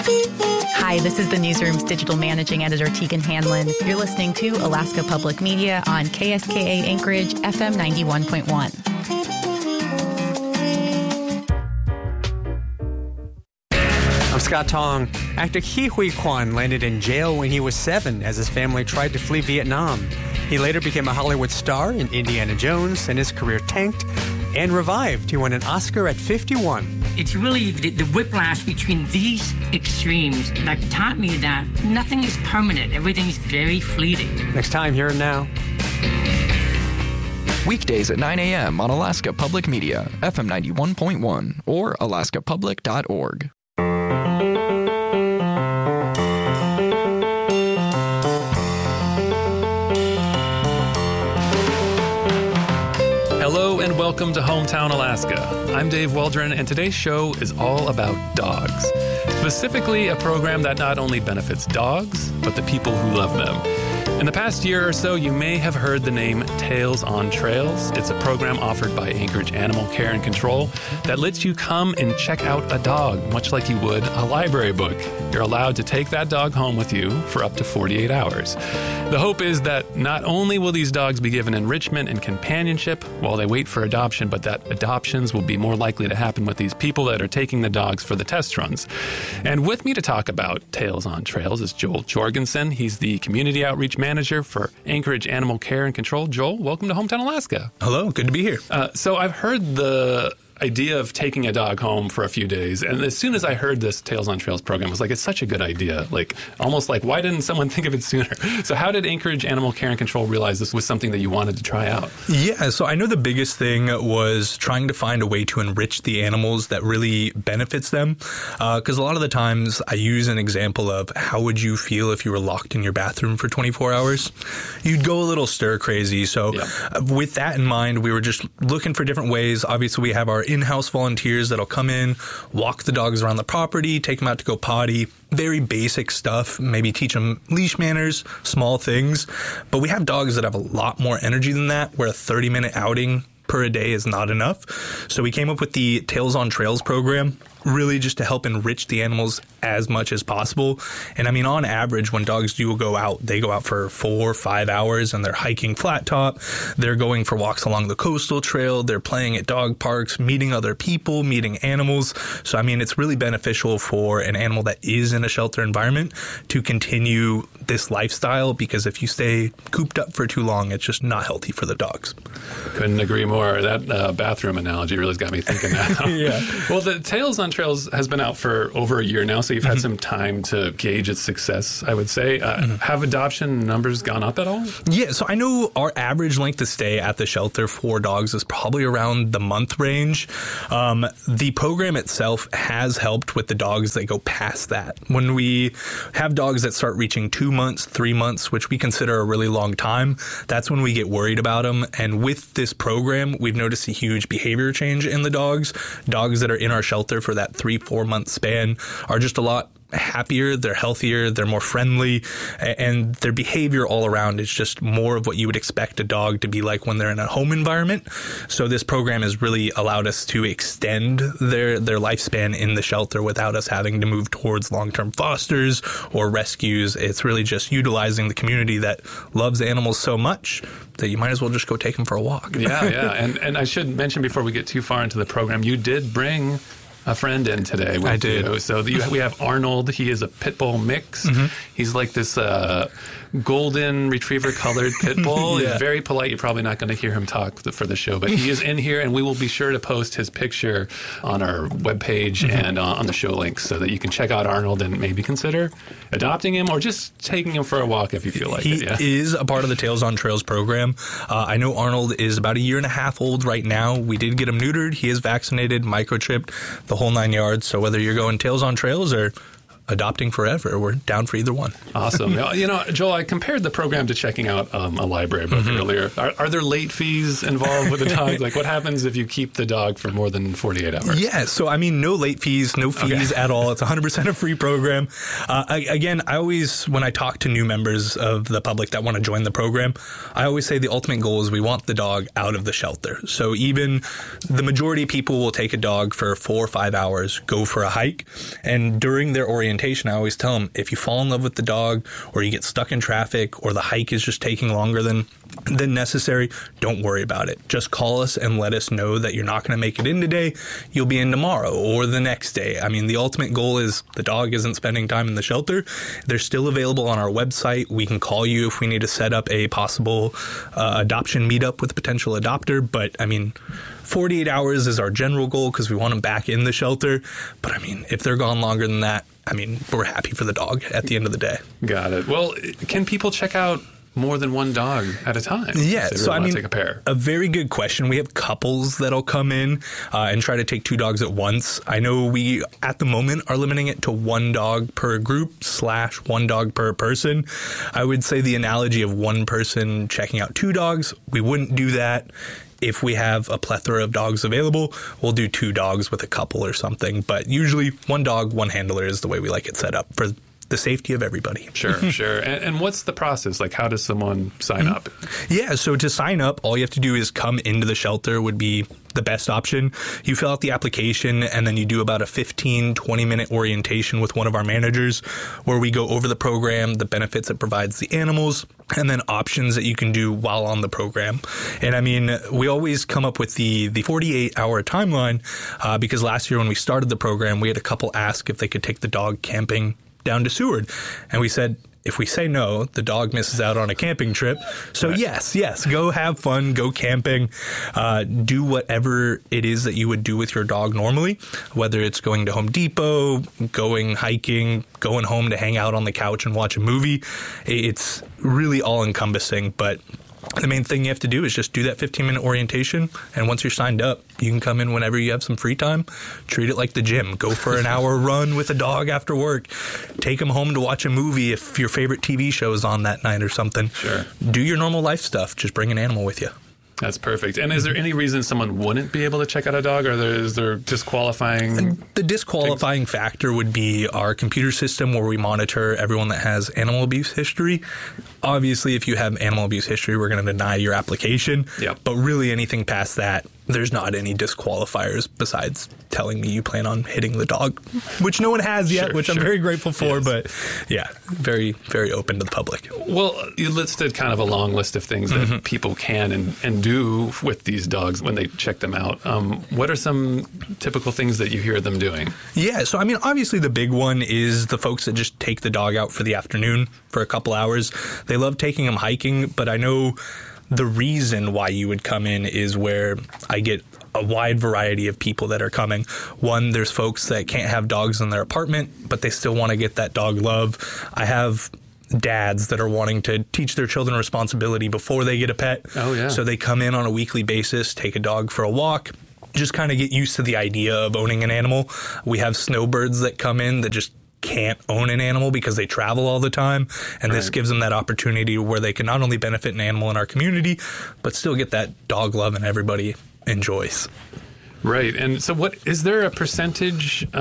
Hi, this is the Newsroom's digital managing editor, Tegan Hanlon. You're listening to Alaska Public Media on KSKA Anchorage, FM 91.1. I'm Scott Tong. Actor Ke Huy Quan landed in jail when he was 7 as his family tried to flee Vietnam. He later became a Hollywood star in Indiana Jones, and his career tanked and revived. He won an Oscar at 51. It's really the whiplash between these extremes that taught me that nothing is permanent. Everything is very fleeting. Next time, Here and Now. Weekdays at 9 a.m. on Alaska Public Media, FM 91.1 or alaskapublic.org. Hello and welcome to Hometown Alaska. I'm Dave Weldron, and today's show is all about dogs. Specifically, a program that not only benefits dogs, but the people who love them. In the past year or so, you may have heard the name Tales on Trails. It's a program offered by Anchorage Animal Care and Control that lets you come and check out a dog, much like you would a library book. You're allowed to take that dog home with you for up to 48 hours. The hope is that not only will these dogs be given enrichment and companionship while they wait for adoption, but that adoptions will be more likely to happen with these people that are taking the dogs for the test runs. And with me to talk about Tales on Trails is Joel Jorgensen. He's the Community Outreach Manager for Anchorage Animal Care and Control. Joel, welcome to Hometown Alaska. Hello, good to be here. So I've heard the idea of taking a dog home for a few days, and as soon as I heard this Tales on Trails program, I was like, it's such a good idea. Like, almost like, why didn't someone think of it sooner? So how did Anchorage Animal Care and Control realize this was something that you wanted to try out? Yeah, so I know the biggest thing was trying to find a way to enrich the animals that really benefits them, because a lot of the times I use an example of how would you feel if you were locked in your bathroom for 24 hours? You'd go a little stir crazy. So with that in mind, we were just looking for different ways. Obviously, we have our in-house volunteers that'll come in, walk the dogs around the property, take them out to go potty. Very basic stuff, maybe teach them leash manners, small things. But we have dogs that have a lot more energy than that, where a 30-minute outing per a day is not enough. So we came up with the Tales on Trails program, really just to help enrich the animals as much as possible. And I mean, on average, when dogs do go out, they go out for 4 or 5 hours and they're hiking flat top. They're going for walks along the coastal trail. They're playing at dog parks, meeting other people, meeting animals. So, I mean, it's really beneficial for an animal that is in a shelter environment to continue this lifestyle, because if you stay cooped up for too long, it's just not healthy for the dogs. Couldn't agree more. That bathroom analogy really has got me thinking now. Yeah. Well, the Tales on Trails has been out for over a year now, so you've had some time to gauge its success, I would say. Have adoption numbers gone up at all? Yeah, so I know our average length of stay at the shelter for dogs is probably around the month range. The program itself has helped with the dogs that go past that. When we have dogs that start reaching 2 months, 3 months, which we consider a really long time, that's when we get worried about them. And with this program, we've noticed a huge behavior change in the dogs. Dogs that are in our shelter for that 3-4 month span are just a lot happier, they're healthier, they're more friendly, and their behavior all around is just more of what you would expect a dog to be like when they're in a home environment. So this program has really allowed us to extend their lifespan in the shelter without us having to move towards long-term fosters or rescues. It's really just utilizing the community that loves animals so much that you might as well just go take them for a walk. Yeah. And I should mention before we get too far into the program, you did bring a friend in today with I did. you. So we have Arnold. He is a pit bull mix. He's like this golden retriever colored pit bull. Yeah. He's very polite. You're probably not going to hear him talk for the show, but he is in here, and we will be sure to post his picture on our webpage and on the show links so that you can check out Arnold and maybe consider adopting him or just taking him for a walk if you feel like it. Yeah. He is a part of the Tales on Trails program. I know Arnold is about 1.5 years old right now. We did get him neutered. He is vaccinated, microchipped, the whole 9 yards. So whether you're going Tales on Trails or adopting forever, we're down for either one. Awesome. You know, Joel, I compared the program to checking out a library book earlier. Are there late fees involved with the dog? Like, what happens if you keep the dog for more than 48 hours? Yeah, so I mean, no late fees, no fees at all. It's 100% a free program. Again, I always, when I talk to new members of the public that want to join the program, I always say the ultimate goal is we want the dog out of the shelter. So even the majority of people will take a dog for 4 or 5 hours, go for a hike, and during their orientation orientation, I always tell them, if you fall in love with the dog or you get stuck in traffic or the hike is just taking longer than necessary, don't worry about it. Just call us and let us know that you're not going to make it in today. You'll be in tomorrow or the next day. I mean, the ultimate goal is the dog isn't spending time in the shelter. They're still available on our website. We can call you if we need to set up a possible adoption meetup with a potential adopter. But I mean, 48 hours is our general goal because we want them back in the shelter. But I mean, if they're gone longer than that, I mean, we're happy for the dog at the end of the day. Got it. Well, can people check out more than one dog at a time? Yeah, Really so I mean, take a pair. A very good question. We have couples that'll come in and try to take 2 dogs at once. I know we, at the moment, are limiting it to 1 dog per group / 1 dog per person. I would say the analogy of one person checking out 2 dogs, we wouldn't do that. If we have a plethora of dogs available, we'll do 2 dogs with a couple or something. But usually 1 dog, 1 handler is the way we like it set up for the safety of everybody. Sure. And what's the process? Like, how does someone sign up? Yeah, so to sign up, all you have to do is come into the shelter would be the best option. You fill out the application and then you do about a 15-20-minute orientation with one of our managers where we go over the program, the benefits it provides the animals, and then options that you can do while on the program. And I mean, we always come up with the 48-hour timeline because last year when we started the program, we had a couple ask if they could take the dog camping down to Seward. And we said, if we say no, the dog misses out on a camping trip. So right. yes, go have fun, go camping, do whatever it is that you would do with your dog normally, whether it's going to Home Depot, going hiking, going home to hang out on the couch and watch a movie. It's really all encompassing, but the main thing you have to do is just do that 15-minute orientation, and once you're signed up, you can come in whenever you have some free time. Treat it like the gym. Go for an hour run with a dog after work. Take them home to watch a movie if your favorite TV show is on that night or something. Sure. Do your normal life stuff. Just bring an animal with you. That's perfect. And is there any reason someone wouldn't be able to check out a dog, or is there disqualifying? The disqualifying factor would be our computer system where we monitor everyone that has animal abuse history. Obviously, if you have animal abuse history, we're going to deny your application. Yep. But really anything past that, there's not any disqualifiers besides telling me you plan on hitting the dog, which no one has yet, which I'm very grateful for. Yes. But yeah, very, very open to the public. Well, you listed kind of a long list of things that people can and do with these dogs when they check them out. What are some typical things that you hear them doing? Yeah, so I mean, obviously the big one is the folks that just take the dog out for the afternoon for a couple hours. They love taking them hiking, but I know the reason why you would come in is where I get a wide variety of people that are coming. One, there's folks that can't have dogs in their apartment, but they still want to get that dog love. I have dads that are wanting to teach their children responsibility before they get a pet. Oh, yeah. So they come in on a weekly basis, take a dog for a walk, just kind of get used to the idea of owning an animal. We have snowbirds that come in that just can't own an animal because they travel all the time, and this gives them that opportunity where they can not only benefit an animal in our community, but still get that dog love and everybody enjoys. Right. And so what is there a percentage